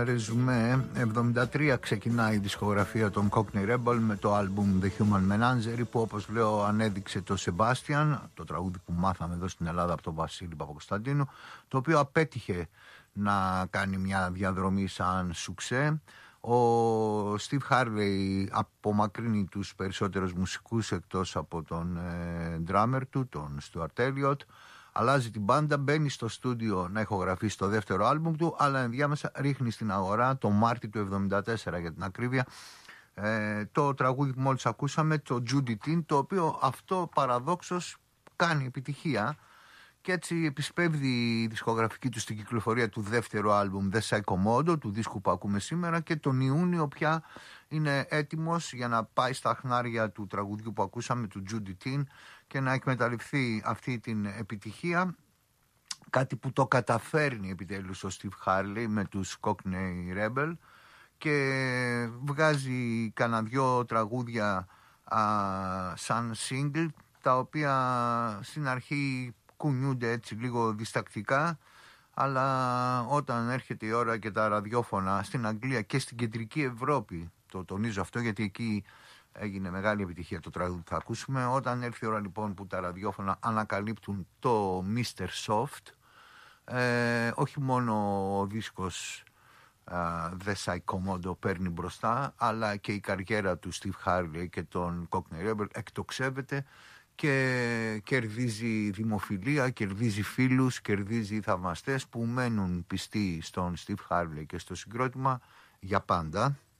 ρεζουμέ. 73 ξεκινάει η δισκογραφία των Cockney Rebel με το άλμπουμ The Human Menagerie, που όπως λέω ανέδειξε το Sebastian, το τραγούδι που μάθαμε εδώ στην Ελλάδα από τον Βασίλη Παπακοσταντίνου, το οποίο απέτυχε να κάνει μια διαδρομή σαν σουξέ. Ο Steve Harvey απομακρύνει τους περισσότερους μουσικούς εκτός από τον drummer του, τον Stuart Elliott. Αλλάζει την μπάντα, μπαίνει στο στούντιο να ηχογραφήσει το δεύτερο άλμπουμ του, αλλά ενδιάμεσα ρίχνει στην αγορά το Μάρτι του 1974 για την ακρίβεια το τραγούδι που μόλις ακούσαμε, το Judy Teen, το οποίο αυτό παραδόξως κάνει επιτυχία και έτσι επισπεύδει η δισκογραφική του στην κυκλοφορία του δεύτερου άλμπουμ The Psychomodo, του δίσκου που ακούμε σήμερα, και τον Ιούνιο πια είναι έτοιμος για να πάει στα χνάρια του τραγουδιού που ακούσαμε, του Judy Teen, και να εκμεταλλευτεί αυτή την επιτυχία, κάτι που το καταφέρνει επιτέλους ο Steve Harvey με τους Cockney Rebel, και βγάζει κανένα δυο τραγούδια σαν single, τα οποία στην αρχή κουνιούνται έτσι λίγο διστακτικά, αλλά όταν έρχεται η ώρα και τα ραδιόφωνα στην Αγγλία και στην κεντρική Ευρώπη, το τονίζω αυτό γιατί εκεί έγινε μεγάλη επιτυχία το τραγούδι που θα ακούσουμε, όταν έρθει η ώρα λοιπόν που τα ραδιόφωνα ανακαλύπτουν το Mr. Soft, όχι μόνο ο δίσκος The Psychomodo παίρνει μπροστά, αλλά και η καριέρα του Steve Harvey και των Cockney Rebel εκτοξεύεται και κερδίζει δημοφιλία, κερδίζει φίλους, κερδίζει θαυμαστές που μένουν πιστοί στον Steve Harvey και στο συγκρότημα για πάντα.